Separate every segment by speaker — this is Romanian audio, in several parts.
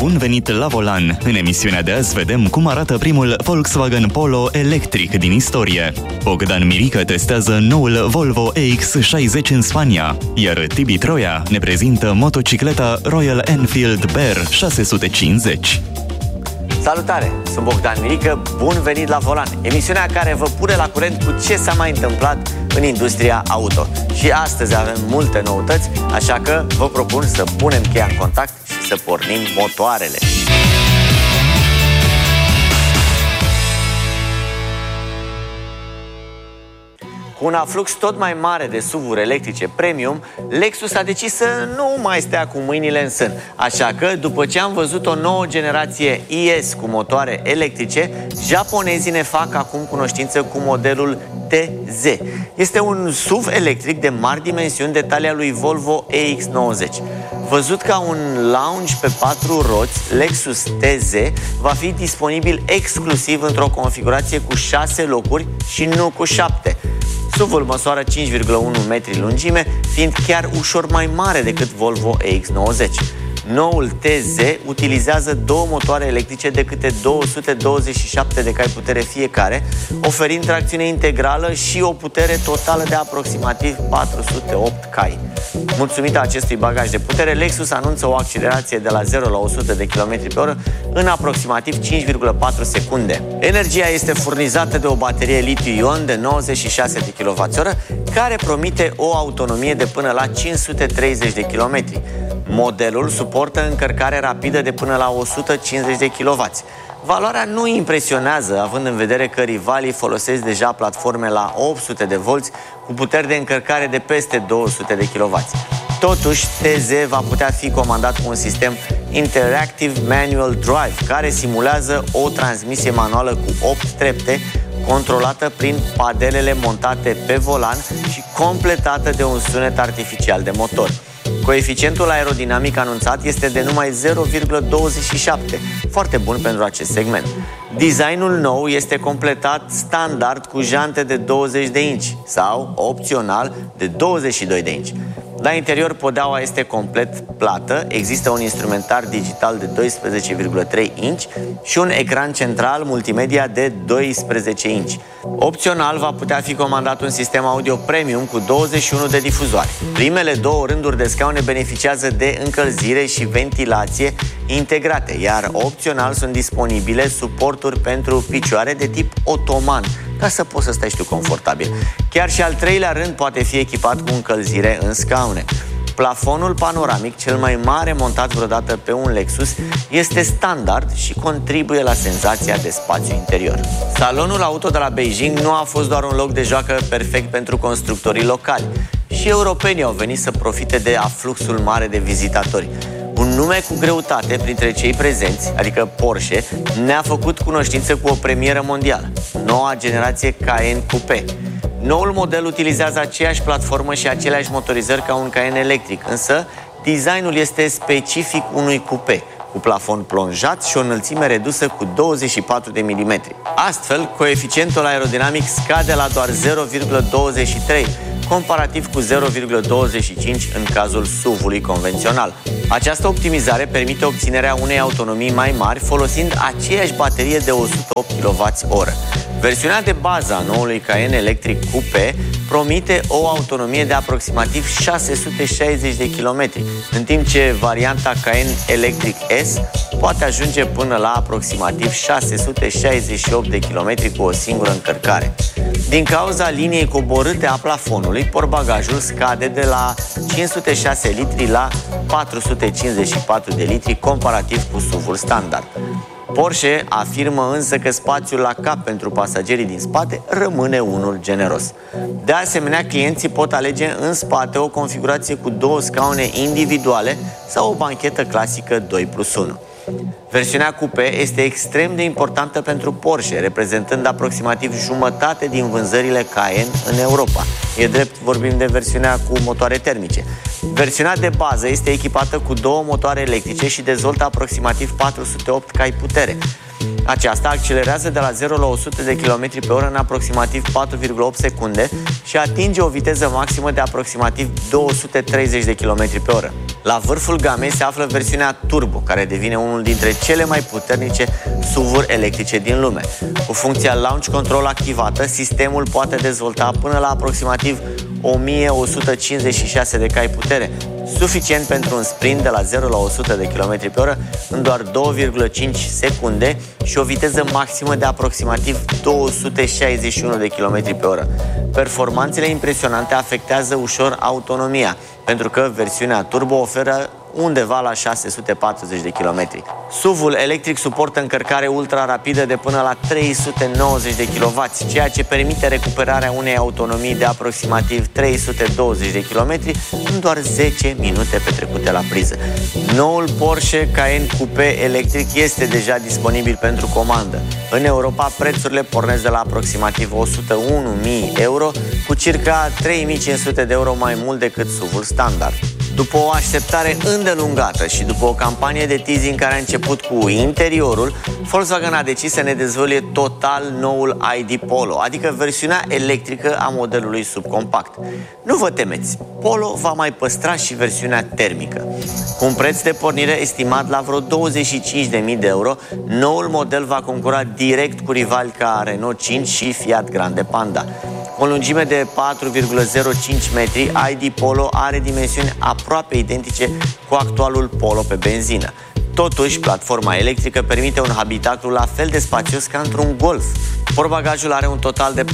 Speaker 1: Bun venit la volan! În emisiunea de azi vedem cum arată primul Volkswagen Polo electric din istorie. Bogdan Mirică testează noul Volvo EX60 în Spania, iar Tibi Troia ne prezintă motocicleta Royal Enfield Bear 650.
Speaker 2: Salutare! Sunt Bogdan Mirică, bun venit la volan! Emisiunea care vă pune la curent cu ce s-a mai întâmplat în industria auto. Și astăzi avem multe noutăți, așa că vă propun să punem cheia în contact și să pornim motoarele. Cu un aflux tot mai mare de SUV-uri electrice premium, Lexus a decis să nu mai stea cu mâinile în sân. Așa că, după ce am văzut o nouă generație IS cu motoare electrice, japonezii ne fac acum cunoștință cu modelul TZ. Este un SUV electric de mari dimensiuni de talia lui Volvo EX90. Văzut ca un lounge pe 4 roți, Lexus TZ va fi disponibil exclusiv într-o configurație cu 6 locuri și nu cu 7. SUV-ul măsoară 5,1 metri lungime, fiind chiar ușor mai mare decât Volvo EX90. Noul TZ utilizează două motoare electrice de câte 227 de cai putere fiecare, oferind tracțiune integrală și o putere totală de aproximativ 408 cai. Mulțumită acestui bagaj de putere, Lexus anunță o accelerație de la 0 la 100 de km/h în aproximativ 5,4 secunde. Energia este furnizată de o baterie litiu-ion de 96 de kWh, care promite o autonomie de până la 530 de km. Modelul suportă încărcare rapidă de până la 150 de kW. Valoarea nu impresionează, având în vedere că rivalii folosesc deja platforme la 800 de volți cu puteri de încărcare de peste 200 de kW. Totuși, TZ va putea fi comandat cu un sistem Interactive Manual Drive, care simulează o transmisie manuală cu 8 trepte, controlată prin padelele montate pe volan și completată de un sunet artificial de motor. Coeficientul aerodinamic anunțat este de numai 0,27, foarte bun pentru acest segment. Designul nou este completat standard cu jante de 20 de inci sau, opțional, de 22 de inci. La interior, podeaua este complet plată, există un instrumentar digital de 12,3 inci și un ecran central multimedia de 12 inci. Opțional, va putea fi comandat un sistem audio premium cu 21 de difuzoare. Primele două rânduri de scaune beneficiază de încălzire și ventilație integrate, iar opțional sunt disponibile suporturi pentru picioare de tip otoman, ca să poți să stai și tu confortabil. Chiar și al treilea rând poate fi echipat cu încălzire în scaune. Plafonul panoramic, cel mai mare montat vreodată pe un Lexus, este standard și contribuie la senzația de spațiu interior. Salonul auto de la Beijing nu a fost doar un loc de joacă perfect pentru constructorii locali. Și europenii au venit să profite de afluxul mare de vizitatori. Un nume cu greutate printre cei prezenți, adică Porsche, ne-a făcut cunoștință cu o premieră mondială, noua generație Cayenne Coupé. Noul model utilizează aceeași platformă și aceleași motorizări ca un Cayenne electric, însă designul este specific unui coupé, cu plafon plonjat și o înălțime redusă cu 24 de mm. Astfel, coeficientul aerodinamic scade la doar 0,23, comparativ cu 0,25 în cazul SUV-ului convențional. Această optimizare permite obținerea unei autonomii mai mari folosind aceeași baterie de 108 kWh. Versiunea de bază a noului Cayenne Electric Coupé promite o autonomie de aproximativ 660 de km, în timp ce varianta Cayenne Electric S poate ajunge până la aproximativ 668 de km cu o singură încărcare. Din cauza liniei coborâte a plafonului, portbagajul scade de la 506 litri la 454 de litri, comparativ cu SUV-ul standard. Porsche afirmă însă că spațiul la cap pentru pasagerii din spate rămâne unul generos. De asemenea, clienții pot alege în spate o configurație cu două scaune individuale sau o banchetă clasică 2+1. Versiunea coupé este extrem de importantă pentru Porsche, reprezentând aproximativ jumătate din vânzările Cayenne în Europa. E drept, vorbim de versiunea cu motoare termice. Versiunea de bază este echipată cu două motoare electrice și dezvoltă aproximativ 408 cai putere. Aceasta accelerează de la 0 la 100 de km/h în aproximativ 4,8 secunde și atinge o viteză maximă de aproximativ 230 de km/h. La vârful gamei se află versiunea Turbo, care devine unul dintre cele mai puternice SUV-uri electrice din lume. Cu funcția Launch Control activată, sistemul poate dezvolta până la aproximativ 1156 de cai putere, suficient pentru un sprint de la 0 la 100 de km/h în doar 2,5 secunde și o viteză maximă de aproximativ 261 de km/h. Performanțele impresionante afectează ușor autonomia, pentru că versiunea Turbo oferă undeva la 640 de km. SUV-ul electric suportă încărcare ultra rapidă de până la 390 de kW, ceea ce permite recuperarea unei autonomii de aproximativ 320 de km în doar 10 minute petrecute la priză. Noul Porsche Cayenne Coupé electric este deja disponibil pentru comandă. În Europa, prețurile pornesc de la aproximativ 101.000 euro, cu circa 3.500 de euro mai mult decât SUV-ul standard. După o așteptare îndelungată și după o campanie de teasing care a început cu interiorul, Volkswagen a decis să ne dezvăluie total noul ID Polo, adică versiunea electrică a modelului subcompact. Nu vă temeți, Polo va mai păstra și versiunea termică. Cu un preț de pornire estimat la vreo 25.000 de euro, noul model va concura direct cu rivali ca Renault 5 și Fiat Grande Panda. Cu o lungime de 4,05 metri, ID Polo are dimensiuni aproape identice cu actualul Polo pe benzină. Totuși, platforma electrică permite un habitaclu la fel de spațios ca într-un Golf. Portbagajul are un total de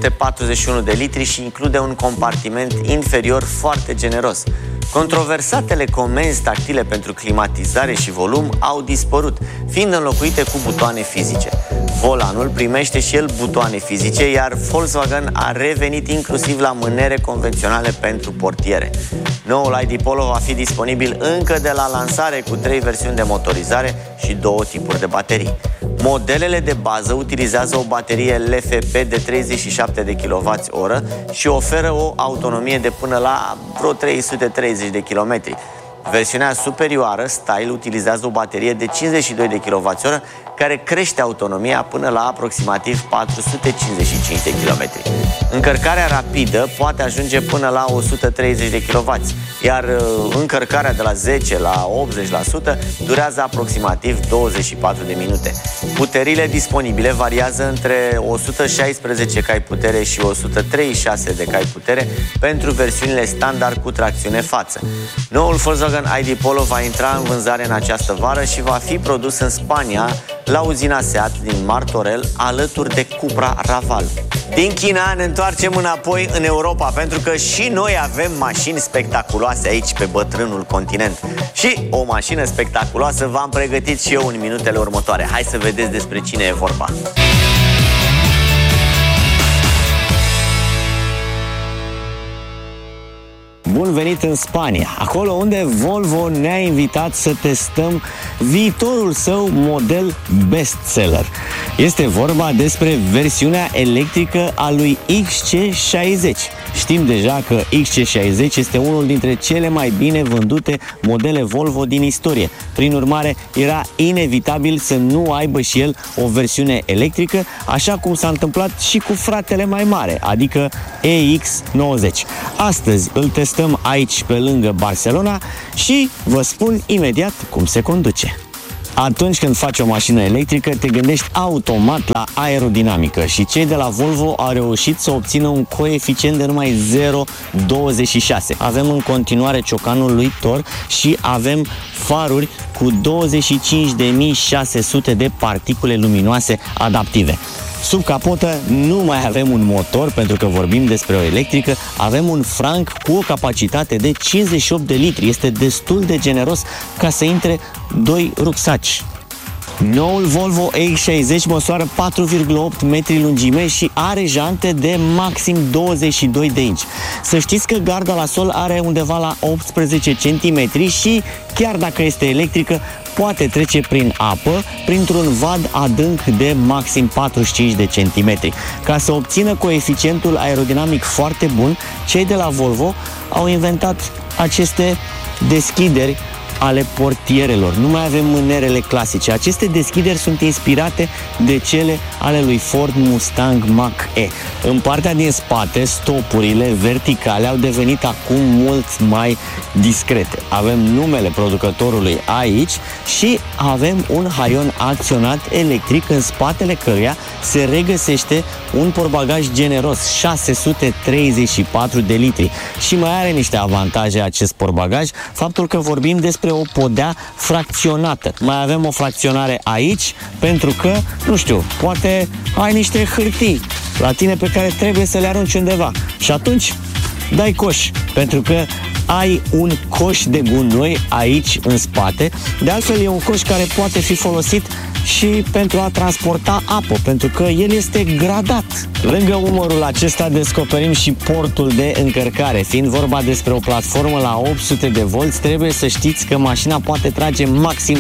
Speaker 2: 441 de litri și include un compartiment inferior foarte generos. Controversatele comenzi tactile pentru climatizare și volum au dispărut, fiind înlocuite cu butoane fizice. Volanul primește și el butoane fizice, iar Volkswagen a revenit inclusiv la mânere convenționale pentru portiere. Noul ID Polo va fi disponibil încă de la lansare cu 3 versiuni de motorizare și 2 tipuri de baterii. Modelele de bază utilizează o baterie LFP de 37 de kWh și oferă o autonomie de până la vreo 330 de km. Versiunea superioară, Style, utilizează o baterie de 52 de kWh, care crește autonomia până la aproximativ 455 de km. Încărcarea rapidă poate ajunge până la 130 de kW, iar încărcarea de la 10 la 80% durează aproximativ 24 de minute. Puterile disponibile variază între 116 cai putere și 136 de cai putere pentru versiunile standard cu tracțiune față. Noul Volkswagen ID Polo va intra în vânzare în această vară și va fi produs în Spania, la uzina Seat din Martorell, alături de Cupra Raval. Din China ne întoarcem înapoi în Europa, pentru că și noi avem mașini spectaculoase aici pe bătrânul continent. Și o mașină spectaculoasă v-am pregătit și eu în minutele următoare. Hai să vedeți despre cine e vorba. Bun venit în Spania, acolo unde Volvo ne-a invitat să testăm viitorul său model bestseller. Este vorba despre versiunea electrică a lui XC60. Știm deja că XC60 este unul dintre cele mai bine vândute modele Volvo din istorie. Prin urmare, era inevitabil să nu aibă și el o versiune electrică, așa cum s-a întâmplat și cu fratele mai mare, adică EX90. Astăzi îl testăm aici pe lângă Barcelona și vă spun imediat cum se conduce. Atunci când faci o mașină electrică, te gândești automat la aerodinamică și cei de la Volvo au reușit să obțină un coeficient de numai 0,26. Avem în continuare ciocanul lui Thor și avem faruri cu 25.600 de particule luminoase adaptive. Sub capotă nu mai avem un motor, pentru că vorbim despre o electrică, avem un franc cu o capacitate de 58 de litri. Este destul de generos ca să intre 2 rucsaci. Noul Volvo EX60 măsoară 4,8 metri lungime și are jante de maxim 22 de inci. Să știți că garda la sol are undeva la 18 cm și, chiar dacă este electrică, poate trece prin apă printr-un vad adânc de maxim 45 de centimetri. Ca să obțină coeficientul aerodinamic foarte bun, cei de la Volvo au inventat aceste deschideri
Speaker 3: ale portierelor. Nu mai avem mânerele clasice. Aceste deschideri sunt inspirate de cele ale lui Ford Mustang Mach-E. În partea din spate, stopurile verticale au devenit acum mult mai discrete. Avem numele producătorului aici și avem un haion acționat electric în spatele căruia se regăsește un portbagaj generos, 634 de litri. Și mai are niște avantaje acest portbagaj, faptul că vorbim despre o podea fracționată. Mai avem o fracționare aici, pentru că, nu știu, poate ai niște hârtii la tine pe care trebuie să le arunci undeva. Și atunci dai coș, pentru că ai un coș de gunoi aici în spate. De altfel, e un coș care poate fi folosit și pentru a transporta apă, pentru că el este gradat. Lângă umărul acesta descoperim și portul de încărcare. Fiind vorba despre o platformă la 800 de volți, trebuie să știți că mașina poate trage maxim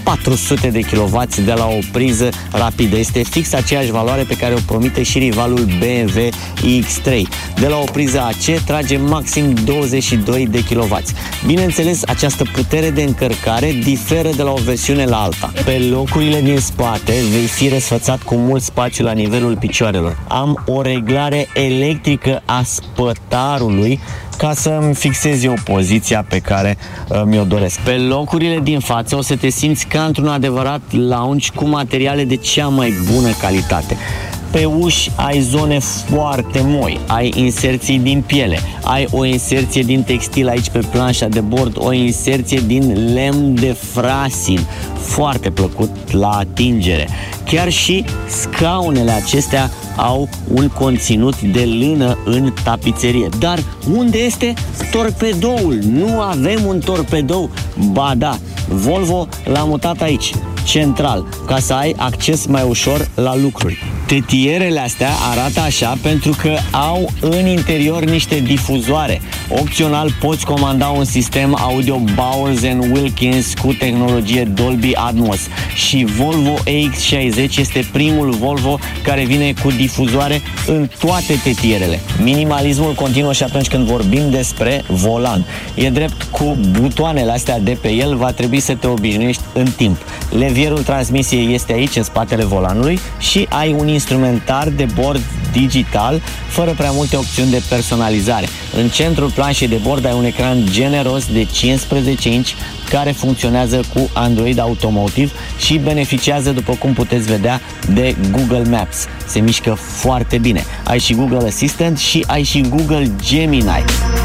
Speaker 3: 400 de kW de la o priză rapidă. Este fix aceeași valoare pe care o promite și rivalul BMW iX3. De la o priză AC trage maxim 22 de kW. Bineînțeles, această putere de încărcare diferă de la o versiune la alta. Pe locurile din spate vei fi răsfățat cu mult spațiu la nivelul picioarelor. Am o reglare electrică a spătarului ca să-mi fixez eu poziția pe care mi-o doresc. Pe locurile din față o să te simți ca într-un adevărat lounge cu materiale de cea mai bună calitate. Pe uși ai zone foarte moi, ai inserții din piele, ai o inserție din textil aici pe planșa de bord, o inserție din lemn de frasin, foarte plăcut la atingere. Chiar și scaunele acestea au un conținut de lână în tapiserie. Dar unde este torpedoul? Nu avem un torpedou. Ba da, Volvo l-a mutat aici, central, ca să ai acces mai ușor la lucruri. Tetierele astea arată așa pentru că au în interior niște difuzoare. Opțional poți comanda un sistem audio Bowers & Wilkins cu tehnologie Dolby Atmos și Volvo EX60 este primul Volvo care vine cu difuzoare în toate tetierele. Minimalismul continuă și atunci când vorbim despre volan. E drept, cu butoanele astea de pe el va trebui să te obișnuiești în timp. Levierul transmisiei este aici în spatele volanului și ai un instrumentar de bord digital fără prea multe opțiuni de personalizare. În centrul planșei de bord ai un ecran generos de 15 inch care funcționează cu Android Automotive și beneficiază, după cum puteți vedea, de Google Maps. Se mișcă foarte bine. Ai și Google Assistant și ai și Google Gemini.